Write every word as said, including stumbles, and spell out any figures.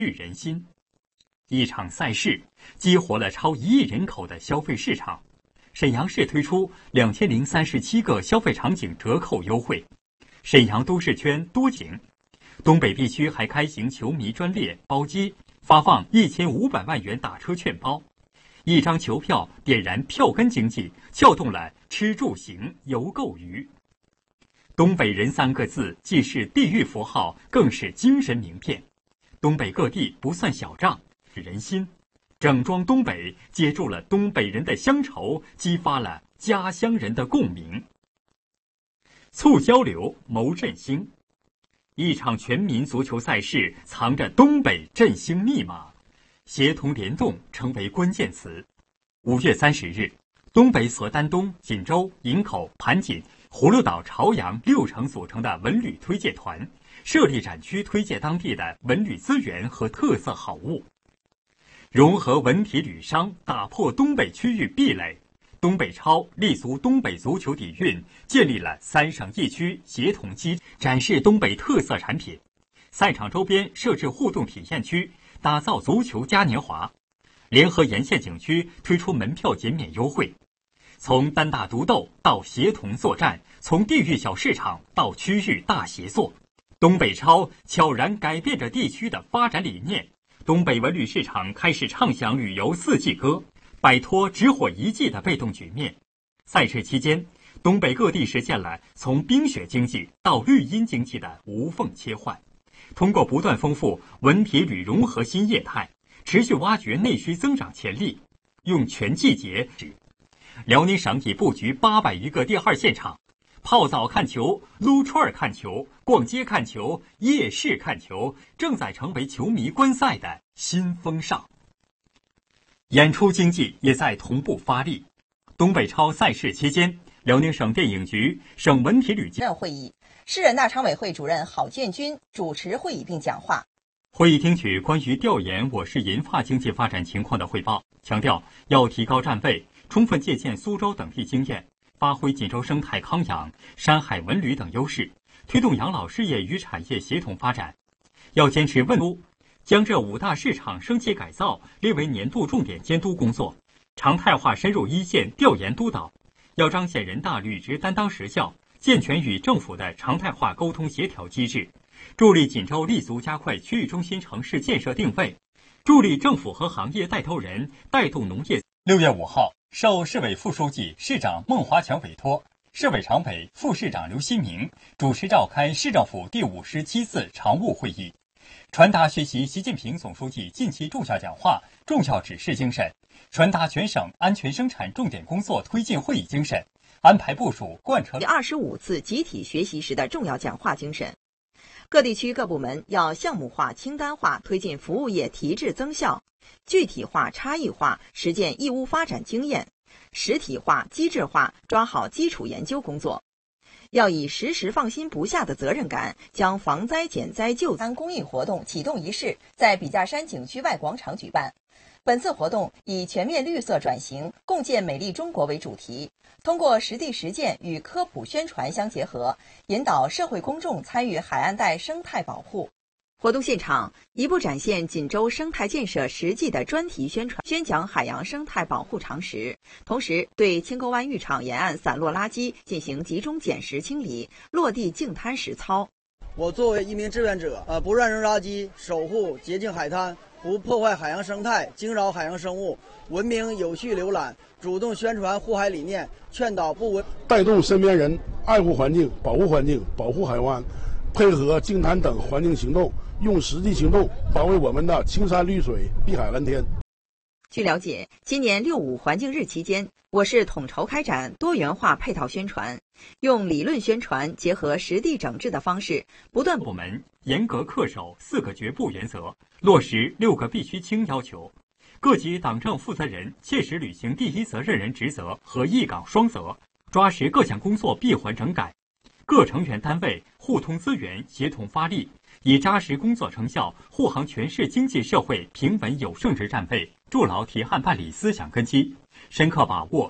育人心。一场赛事激活了超一亿人口的消费市场。沈阳市推出两千零三十七个消费场景折扣优惠。沈阳都市圈多景。东北地区还开行球迷专列包机，发放一千五百万元打车券包。一张球票点燃票根经济，撬动了吃住行游购娱。东北人三个字既是地域符号，更是精神名片。东北各地不算小账，是人心。整装东北接住了东北人的乡愁，激发了家乡人的共鸣。促交流，谋振兴。一场全民足球赛事藏着东北振兴密码，协同联动成为关键词。五月三十日，东北所丹东、锦州、营口、盘锦、葫芦岛、朝阳六城组成的文旅推介团设立展区，推介当地的文旅资源和特色好物，融合文体旅商，打破东北区域壁垒。东北超立足东北足球底蕴，建立了三省一区协同机制，展示东北特色产品。赛场周边设置互动体验区，打造足球嘉年华。联合沿线景区推出门票减免优惠。从单打独斗到协同作战，从地域小市场到区域大协作，东北超悄然改变着地区的发展理念。东北文旅市场开始唱响旅游四季歌，摆脱只火一季的被动局面。赛事期间，东北各地实现了从冰雪经济到绿荫经济的无缝切换。通过不断丰富文体旅融合新业态，持续挖掘内需增长潜力，用全季节。辽宁省已布局八百余个第二现场，泡澡看球、撸串看球、逛街看球、夜市看球，正在成为球迷观赛的新风尚。演出经济也在同步发力。东北超赛事期间，辽宁省电影局、省文体旅任会议，市人大常委会主任郝建军主持会议并讲话。 会议听取关于调研我市银发经济发展情况的汇报，强调要提高站位，充分借鉴苏州等地经验，发挥锦州生态康养、山海文旅等优势，推动养老事业与产业协同发展。要坚持问督，将这五大市场升级改造列为年度重点监督工作，常态化深入一线调研督导。要彰显人大履职担当实效，健全与政府的常态化沟通协调机制，助力锦州立足加快区域中心城市建设定位，助力政府和行业带头人带动农业。六月五号，受市委副书记、市长孟华强委托，市委常委、副市长刘新明主持召开市政府第五十七次常务会议，传达学习习近平总书记近期重要讲话、重要指示精神，传达全省安全生产重点工作推进会议精神，安排部署贯彻第二十五次集体学习时的重要讲话精神。各地区各部门要项目化、清单化推进服务业提质增效，具体化、差异化实践义乌发展经验，实体化、机制化抓好基础研究工作。要以时时放心不下的责任感，将防灾减灾救灾公益活动启动仪式在笔架山景区外广场举办。本次活动以全面绿色转型、共建美丽中国为主题，通过实地实践与科普宣传相结合，引导社会公众参与海岸带生态保护。活动现场一部展现锦州生态建设实际的专题宣传，宣讲海洋生态保护常识，同时对青沟湾浴场沿岸散落垃圾进行集中捡拾清理，落地净滩实操。 我作为一名志愿者，呃，不乱扔垃圾，守护洁净海滩，不破坏海洋生态，惊扰海洋生物，文明有序浏览，主动宣传护海理念，劝导不文， 带动身边人爱护环境、保护环境、保护海湾，配合净滩等环境行动，用实际行动保卫我们的青山绿水、碧海蓝天。 据了解，今年六五环境日期间，我市统筹开展多元化配套宣传，用理论宣传结合实地整治的方式，不断部门严格恪守四个绝不原则，落实六个必须清要求。各级党政负责人切实履行第一责任人职责和一岗双责，抓实各项工作闭环整改。各成员单位互通资源，协同发力，以扎实工作成效护航全市经济社会平稳有盛值站位，筑牢提案办理思想根基，深刻把握